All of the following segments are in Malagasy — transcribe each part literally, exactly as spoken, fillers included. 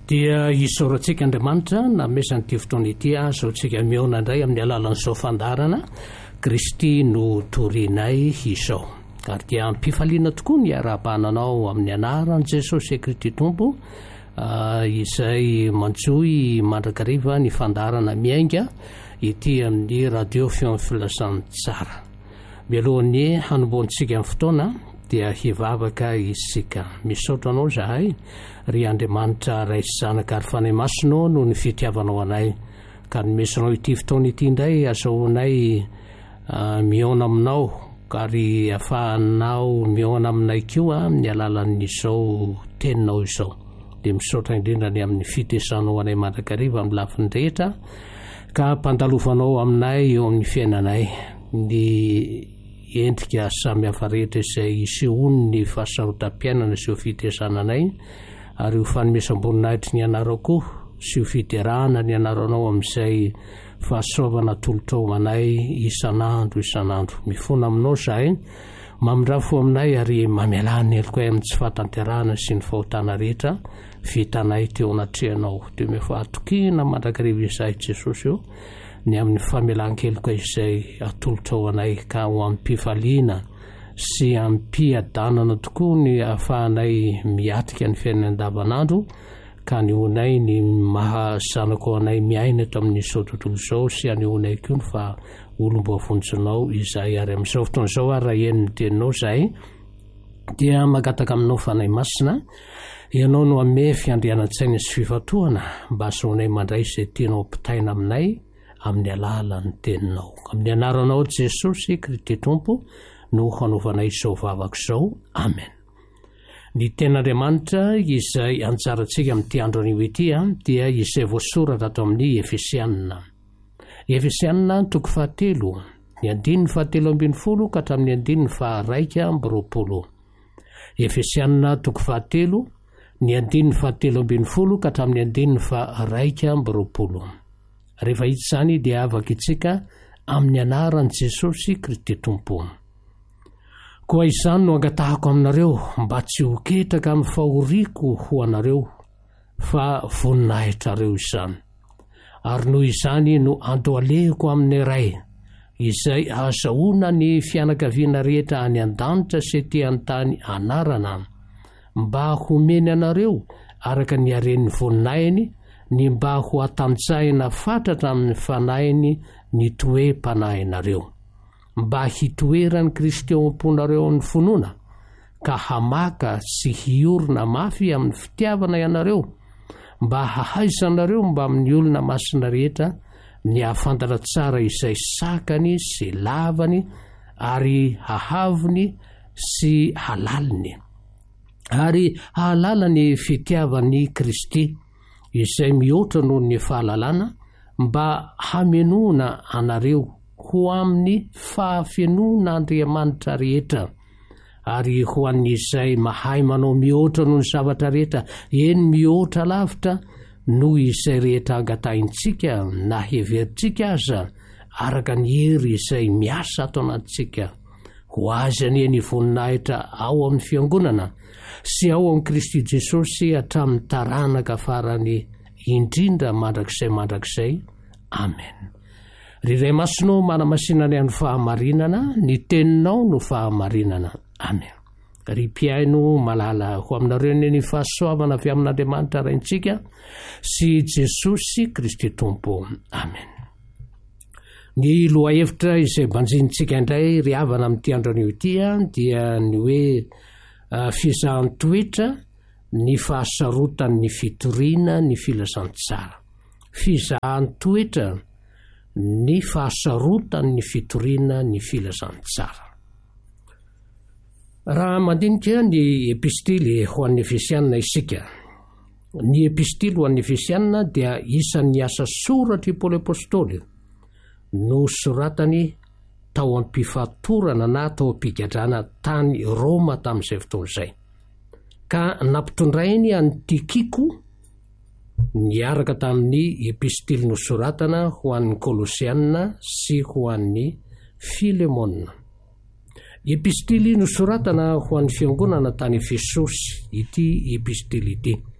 dia isaorantsika Andriamanitra na mesan'ity fotoana ity azo tsika miona indray amin'ny alalan'ny zao fandarana Kristy no torinay izao ary dia mpifaliana tokoa ny ara-pananao amin'ny anaran'i Jesosy Kristy Tompo izay manjoy mandrakariva ny fandarana miainga ity amin'ny radio feon'ny filasan'ny tsara. Mialohan'ny hanomboantsika amin'ny fotoana dia hivavaka isika. Misaotra anao zahay ry Andriamanitra ray sy zanaka ary fanahy masonao no ny fitiavanao anay ka nomesinao ity fotoana ity indray azahoanay uh, miona aminao ary afahanao miona aminay koa amin'ny alalan'izao teninao izao. Dia misaotra indrindra ny amin'ny fitesanao anay mandrakariva amin'ny lafiny rehetra ka mpandalovanao aminay eo amin'ny fiainanay ny endrika samy hafa rehetra izay isehony ny fahasarotam-piainana sy ho fitesananay ary ho fanomesam-boninahitry ny anarako sy ho fiterahana ny anaranao amin'izay fahasoavana tolotrao anay isan'andro isan'andro. Mifona aminao zahay mamindrafo aminay ary mamelany eloko amin'ny tsy fahatanterahana sy ny fahotana rehetra vitanay teo anatrehanao. Dia mefahatokina mandrakariva izay Jesosy eo ny amin'ny famelan-keloka izay atolotrao anay ka ho ampifaliana sy ampiadanana tokoa ny ahafahanay miatrika ny fiainana andavanandro ka ny honay ny mahazanako anay miaina eto amin'izao tontolo izao sy anyhonay koa ny fa olom-boafonjinao izay ary amin'izao fotoana izao ary raha eny ny teninao zahay dia magataka aminao fanahy masina ianao no ame fiandrianan-tsaina sy fifatohana mba azahoanay mandray izay tianao ampitaina aminay amin'ny alalan'ny teninao. Amin'ny anaranao Jesosy Kristy Tompo no hanaovanay izao vavaka izao. Amen. Ny ten'Andriamanitra izay anjarantsika amin'ity andro anio ity dia izay voasoratra ato amin'ny Efesianina. Efesianina toko fahatelo ny andininy fahatelo ambin'ny folo ka hatramin'ny andininy faharaika amby roapolo. Efesianina toko fahatelo ny andininy fahatelo ambin'ny folo ka hatramin'ny andininy faharaika amby roapolo. Rehefa hita izany dia avaka itsika amin'ny anaran'i Jesosy Kristy Tompo. Koa izany no angatahako aminareo mba tsy ho ketraka amin'ny fahoriako ho anareo fa voninahitrareo izany. Ary noho izany no andohalehiko amin'ny iray izay ahazahoana ny fianakaviana rehetra any an-danitra sy ety an-tany anarana mba homeny anareo araka ny haren'ny voninahiny ny mba ho atanjahina fatratra amin'ny fanahiny ny toe-panahinareo mba hitoerany Kristy eo am-ponareo amin'ny finoana ka hamaka sy hiorina mafy amin'ny fitiavana ianareo mba hahaizanareo mba amin'ny olona masina rehetra ny hafantatra tsara izay sakany sy lavany ary hahaviny sy halaliny ary hahalala ny fitiavany Kristy izay mihoatra noho ny fahalalana mba hamenoana anareo ho amin'ny fahafenoana Andriamanitra rehetra ary ho an'izay mahay manao mihoatra noho ny zavatra rehetra eny mihoatra lavitra noho izay rehetra angatahintsika na heverintsika aza araka ny hery izay miasa ato anatintsika ho azy aniany voninahitra ao amin'ny fiangonana sy ao amin'ny Kristy Jesosy hatramin'ny taranaka farany indrindra mandrakizay mandrakizay. Amen. Riray masonao manamasinany amin'ny fahamarinana ny teninao no fahamarinana. Amen. Ry mpiaino malala ho aminareo ny fahasoavana avy amin'Andriamanitra raintsika sy Jesosy Kristy Tompo. Amen. Ny loha hevitra izay banjintsika indray ry havana amin'ity andro anio ity dia ny hoe uh, fizahan'ny toetra ny fahasarotany ny fitoriana ny filasan-tsara. Fizahan'ny toetra ny fahasarotany ny fitoriana ny filasan-tsara. Raha mandinika ny epistily ho an'ny Efesianina isika. Ny epistily ho an'ny Efesianina dia isan'ny asa soratra i Paoly Apôstôly no soratany tao am-pifatorana na tao am-pigadrana tany Roma tamin'izay fotoana izay. Ka nampitondrainy an'i Tikiko niaraka tamin'ny epistily nosoratana ho an'ny Kolosianina sy ho an'ny Filemona. Epistily nosoratana ho an'ny fiangonana tany Efesosy ity epistily ity.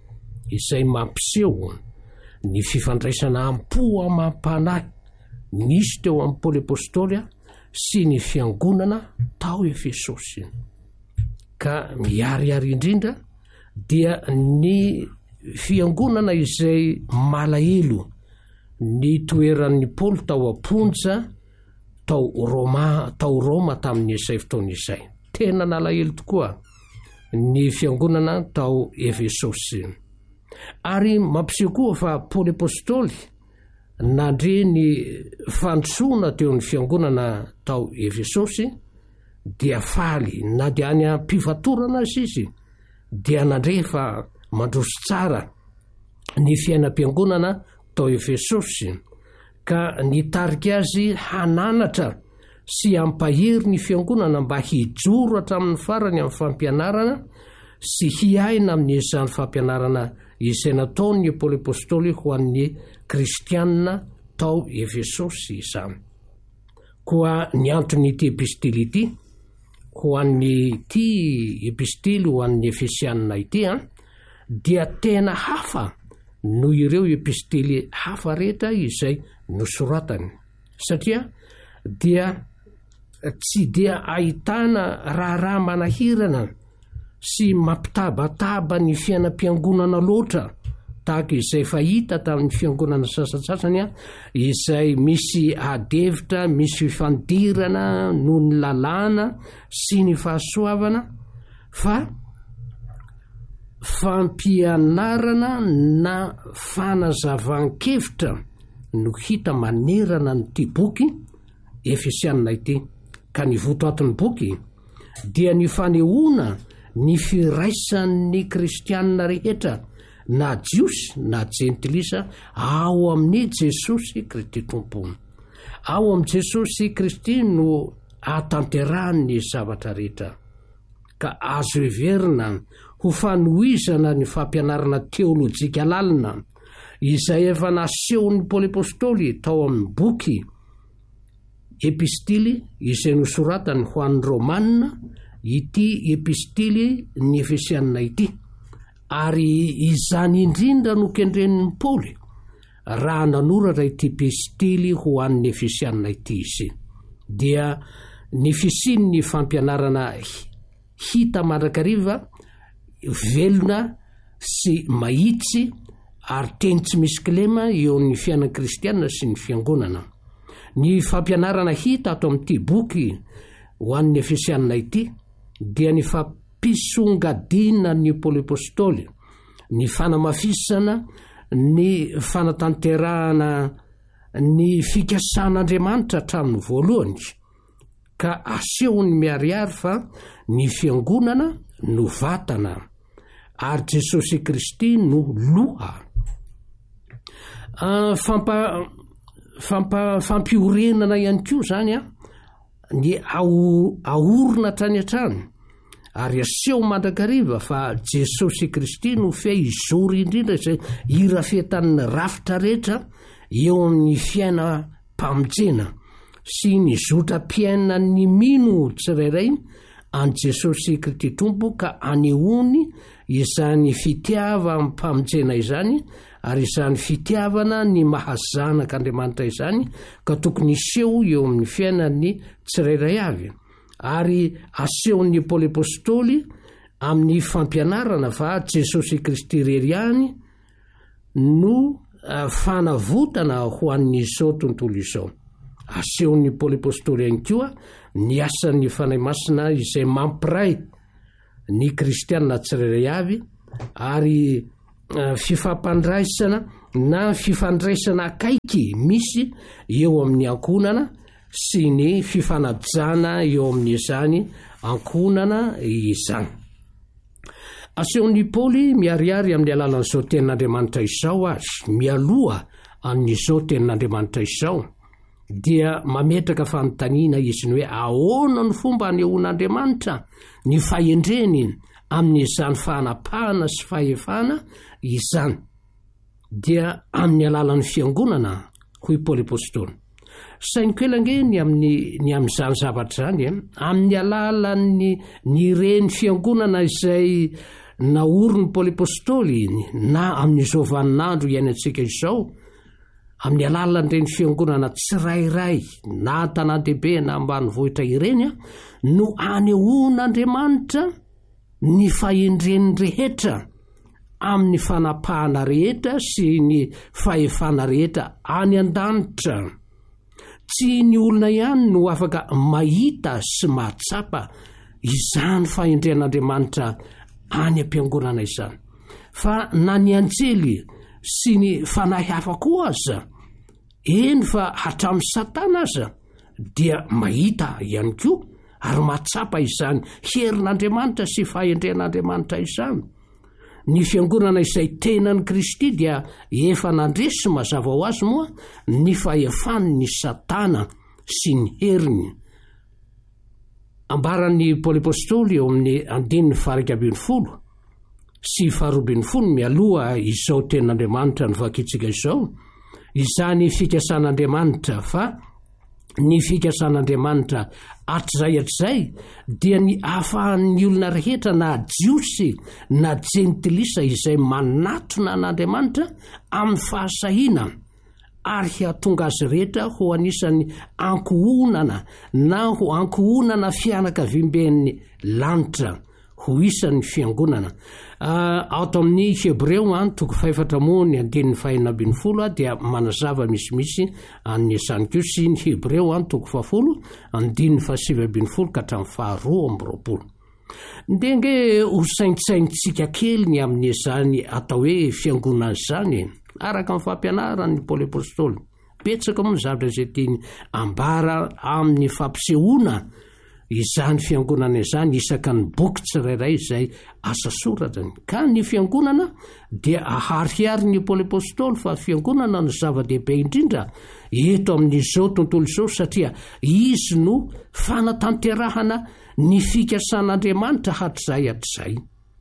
izay mampiseho ny fifandraisana am-po amam-panahy nisy teo amin'ny Paoly apôstôly sy ny fiangonana tao Efesosy. Ka miariary indrindra dia ny fiangonana izay malahelo ny toeran'ny Paoly tao Aponja tao Roma tao Roma tamin'ny izay fotoana izay. Tena nalahelo tokoa ny fiangonana tao Efesosy. Ary mampiseho koa fa Paoly apôstôly nandre ny fandrosoana teo ny fiangonana tao Efesosy dia faly na dia any am-pivatorana azy izy dia nandre fa mandroso tsara ny fiainam-piangonana tao Efesosy ka nitarika azy hananatra sy ampahery ny fiangonana mba hijoro hatramin'ny farany amin'ny fampianarana sy hiaina amin'izany fampianarana izay nataony Paoly apôstôly ho an'ny kristianina tao Efesosy izany. Koa ny antony'ity epistily ity ho an'ny ity epistily ho an'ny Efesianina ity a dia tena hafa noho ireo epistily hafa rehetra izay nosoratany, satria dia tsy dia ahitana raharaha manahirana sy mampitabataba ny fiainam-piangonana loatra tahaka izay fahita tamin'ny fiangonana sasatsasany a izay misy adevitra, misy fifandirana noho ny lalàna sy ny fahasoavana, fa fampianarana na fanazavan-kevitra no hita manerana nyity boky Efesianina ity. Ka ny voto atin'ny boky dia ny fanehoana ny firaisan'ny kristianina rehetra na jiosy na jentilisa ao amin'ny Jesosy Kristy Tompo. Ao amin'ny Jesosy Kristy no atanterahany zavatra rehetra. Ka azo heverina ho fanohizana ny fampianarana teolojika lalina izay efa nasehon'ny Paoly apôstôly tao amin'ny boky epistily izay nosoratany ho an'ny Romanina, ity epistily ny Efesianina ity. Ary izany indrindra no kendren'ny Paoly raha nanoratra ity epistily ho an'ny Efesianina ity izy. Dia ny fisian'ny fampianarana hita mandrakariva, velona sy mahitsy ary teny tsy misy kilema eo amin'ny fiainana kristianina sy ny fiangonana. Ny fampianarana hita ato amin'ity boky ho an'ny Efesianina ity dia ny fampisongadina ny Paoly apôstôly, ny fanamafisana, ny fanatanterahana ny fikasan'Andriamanitra hatramin'ny voalohany, ka asehony miariary fa ny fiangonana no vatana ary Jesosy Kristy no loha. Uh, fampa, fampa, fampiorenana ihany koa zany a ny aorina trany atrany ary aseho mandrakariva fa Jesosy Kristy no fe izory indrindra izay irafetan'ny rafitra rehetra eo amin'ny fiaina mpamonjena sy ny zotra-piaina ny mino tsirairay an Jesosy Kristy Tompo, ka anehoany izany fitiava amin'ny mpamonjena izany ary izany fitiavana ny mahazanak'Andriamanitra izany ka tokony iseho eo amin'ny fiainan'ny tsirairay avy. Ary asehon'ny Paoly apôstôly amin'ny fampianarana fa Jesosy Kristy rery ihany no fanavotana ho an'izao tontolo izao. Asehon'ny Paoly apôstôly ihany koa ny asan'ny fanahy masina izay mampiray ny kristianina tsirairay avy ary uh, fifampandraisana na fifandraisana akaiky misy eo amin'ny ankonana sy ny fifanajana eo amin'izany ankonana izany. Asehon'ny Paoly miariary amin'ny alalan'izao tenin'Andriamanitra izao azy, mialoha amin'izao tenin'Andriamanitra izao, dia mametraka fanontaniana izy ny hoe ahoana ny fomba anehoan'Andriamanitra ny fahendreny amin'izany fahanapahana sy fahefana izany. Dia amin'ny alalan'ny fiangonana hoy Paoly apôstôly. Sainiko elangeny amin'ny ny amin'izany zavatra zany, amin'ny alalan'ny ny reny fiangonana izay naorony Paoly apôstôly na amin'izao vaninandro iainantsika izao amin'ny alalan'ireny fiangonana tsirairay na tanàn-dehibe na ambanivohitra ireny a no anehoan'Andriamanitra ny fahendreny rehetra amin'ny fanapahana rehetra sy ny fahefana rehetra any an-danitra. Tsy ny olona ihany no afaka mahita sy mahatsapa izany fahendren'Andriamanitra any am-piangonana izany, fa na ny anjely sy ny fanahy hafa koa aza, eny fa hatramin'ny Satana aza dia mahita ihany koa ary mahatsapa izany herin'Andriamanitra sy fahendren'Andriamanitra izany. Ny fiangonana izay tenan'i Kristy dia efa nandresy mazava ho azy moa ny fahefan'ny Satana sy ny heriny. Ambaran'ny Paoly apôstôly eo amin'ny andininy faha ambin'ny folo sy faharoa ambin'ny folo mialoha izao tenan'Andriamanitra ny vakitsika izao, izany fikasan'Andriamanitra, fa ny fikasan'Andriamanitra hatrizay hatrizay dia ny ahafahan'ny olona rehetra na jiosy na jentilisa izay manatona an'Andriamanitra amin'ny fahasahiana ary hahatonga azy rehetra ho anisan'ny ankohonana na ho ankohonana fianakaviam-ben'ny lanitra ho isan'ny fiangonana. Ato amin'ny Hebreo toko faefatra moa ny andininy fahaenina ambin'ny folo dia manazava misimisy any izany koa, sy ny Hebreo toko fahafolo andininy fahasivy ambin'ny folo ka hatramin'ny faharoa amby roapolo. Ndenge ho saintsaintsika kely ny amin'ny izany atao hoe fiangonana izany araka amin'ny fampianaran'ny Paoly apôstôly. Betsaka moa ny zavatra izay tiany ambara amin'ny fampisehoana izany fiangonana izany isaka ny boky tsirairay izay asa soratany. Ka ny fiangonana dia ahariary ny Paoly apôstôly fa fiangonana no zava-dehibe indrindra eto amin'izao tontolo izao, satria izy no fanatanterahana ny fikasan'Andriamanitra hatrizay hatrizay.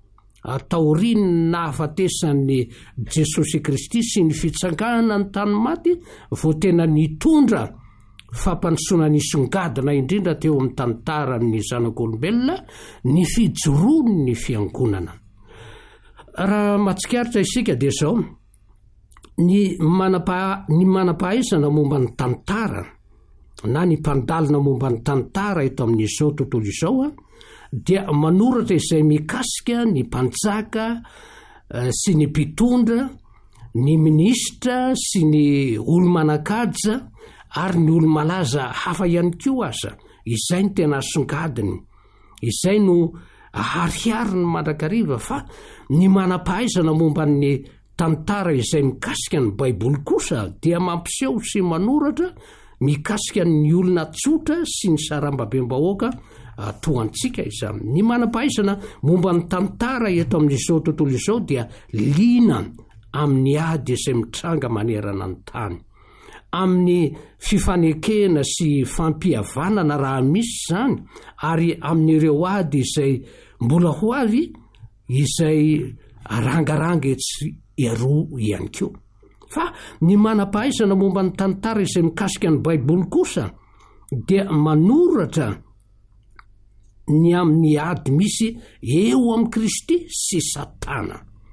Taoriny na hafatesan'ny Jesosy Kristy sy ny fitsangana ny tany maty vao tena nitondra fampandrosoana nisongadina indrindra teo amin'ny tantaran'ny zanak'olombelona ny fijoroany ny fiangonana. Raha matsikaritra isika dia zao ny manapa ny manam-pahaizana momba ny tantara na ny mpandalina momba ny tantara eto amin'izao tontolo izao a dia manoratra izay mikasika ny mpanjaka sy ny mpitondra, ny minisitra sy ny olo-manakaja ary ny olo-malaza hafa ihany koa aza. Izay ny tena songadiny, izay no ahariary ny mandrakariva. Fa ny manam-pahaizana momba ny tantara izay mikasika ny Baiboly kosa dia mampiseho sy manoratra mikasika ny olona tsotra sy ny sarambabem-bahoaka atoantsika izany. Ny manam-pahaizana momba ny tantara eto amin'izao tontolo izao dia lina amin'ny ady izay mitranga manerana ny tany, amin'ny fifanekena sy fampihavanana raha misy zany, ary amin'ireo ady izay mbola ho avy izay rangaranga etsy eroa ihany koa. Fa ny manam-pahaizana momba ny tantara izay mikasika ny Baiboly kosa dia manoratra ny amin'ny ady misy eo amin'ny Kristy sy Satana,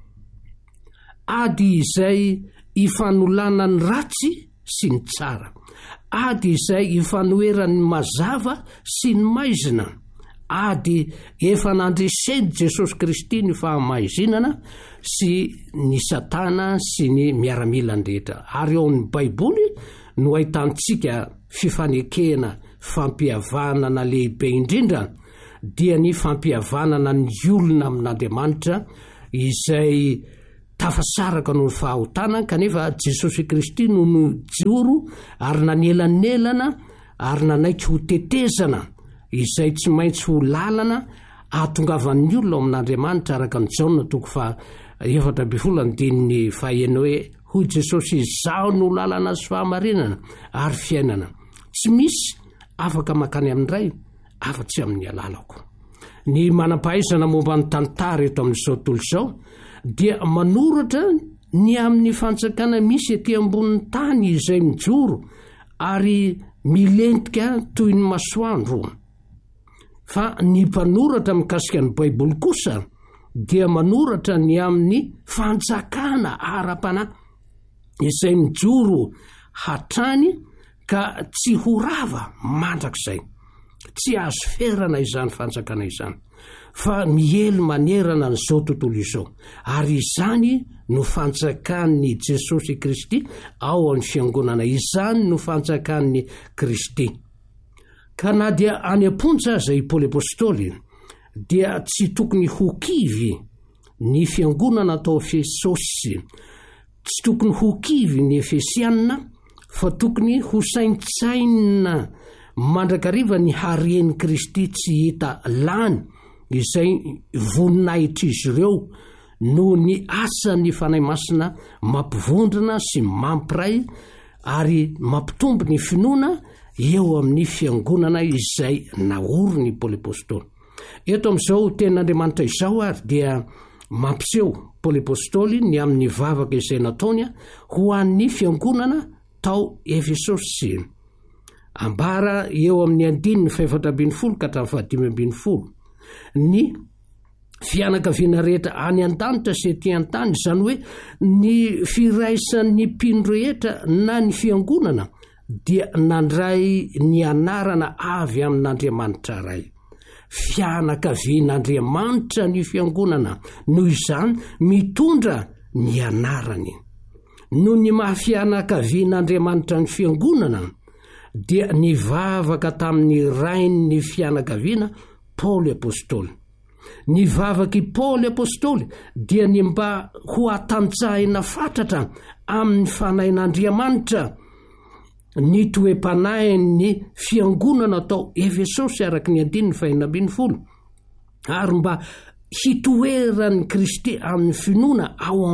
ady izay ifanolana ny ratsy sy ny tsara, ady izay ifanoheran'ny mazava sy ny maizina, ady efa nandreseny Jesosy Kristy ny fahamaizinana sy ny Satana sy ny miaramila rehetra. Ary eo amin'ny Baiboly no ahitantsika fifanekena fampihavanana lehibe indrindra dia ny fampihavanana ny olona amin'Andriamanitra izay tafasaraka noho ny fahotana, kanefa Jesosy Kristy no nijoro ary nanelanelana ary nanaiky ho tetezana izay tsy maintsy ho lalana ahatongavan'ny olona amin'Andriamanitra araka ny Jaona toko fa efatra ambin'ny folo andininy faheno hoe hoy Jesosy, izaho no lalana sy fahamarinana ary fiainana, tsy misy afaka makany amin'ray afa-tsy amin'ny alalako. Ny manam-pahaizana momba ny tantara eto amin'izao tontolo izao dia manoratra ny amin'ny fanjakana misy etỳ ambonin'ny tany izay mijoro ary milentika toy ny masoandro. Fa ny mpanoratra mikasika ny Baiboly kosa dia manoratra ny amin'ny fanjakana ara-panahy izay mijoro hatrany ka tsy horava mandrakizay, tsy azo ferana izany fanjakana izany, fa miely manerana n'izao tontolo izao, ary izany no fanjakan'ny Jesosy Kristy ao amin'ny fiangonana, izany no fanjakan'ny Kristy. Ka na dia any am-ponja aza i Paoly apôstôly dia tsy tokony ho kivy ny fiangonana atao Efesosy, tsy tokony ho kivy ny Efesianina, fa tokony ho saintsaina mandrakariva ny haren'i Kristy tsy hita lany izay voninahitra izy ireo noho ny asan'ny fanahy masina mampivondrona sy mampiray ary mampitombo ny finoana eo amin'ny fiangonana izay naoriny Paoly apôstôly. Eto amin'izao tenin'Andriamanitra izao ary dia mampiseho Paoly apôstôly ny amin'ny vavaka izay nataony ho an'ny fiangonana tao Efesosy. Ambara eo amin'ny andininy faefatra ambin'ny folo ka hatramin'ny fahadimy ambin'ny folo. Ny fianakaviana rehetra any an-danitra sy ety an-tany, izany hoe ny firaisan'ny mpino rehetra na ny fiangonana dia nandray ny anarana avy amin'Andriamanitra ray. Fianakavian'Andriamanitra ny fiangonana, noho izany mitondra ny anarany. Noho ny mahafianakavian'Andriamanitra ny fiangonana dia nivavaka tamin'ny rain'ny fianakaviana Paoly apôstôly. Nivavaky Paoly apôstôly dia ny mba ho atanjahina fatratra amin'ny fanahin'Andriamanitra ny toe-panahiny fiangonana atao Efesosy araky ny andininy fahenina ambin'ny folo, ary mba hitoeran'ny Kristy amin'ny finoana ao